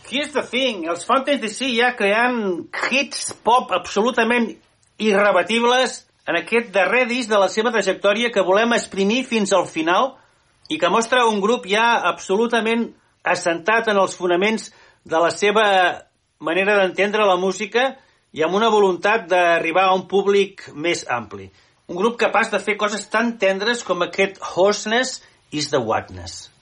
Here's the thing, els Fountains DC ja creant hits pop absolutament irrebatibles en aquest darrer disc de la seva trajectòria que volem exprimir fins al final i que mostra un grup ja absolutament assentat en els fonaments de la seva manera d'entendre la música i amb una voluntat d'arribar a un públic més ampli. Un grup capaç de fer coses tan tendres com aquest Hoarseness is the Whatness.